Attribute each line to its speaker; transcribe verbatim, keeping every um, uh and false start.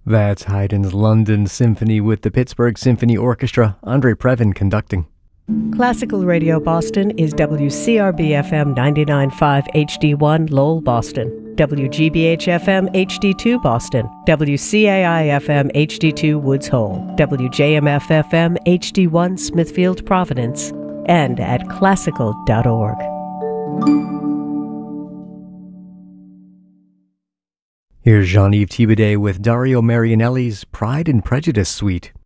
Speaker 1: That's Haydn's London Symphony with the Pittsburgh Symphony Orchestra, Andre Previn conducting.
Speaker 2: Classical Radio Boston is W C R B F M ninety-nine point five H D one Lowell, Boston, W G B H F M H D two Boston, W C A I F M H D two Woods Hole, W J M F F M H D one Smithfield, Providence, and at classical dot org.
Speaker 1: Here's Jean-Yves Thibaudet with Dario Marianelli's Pride and Prejudice Suite.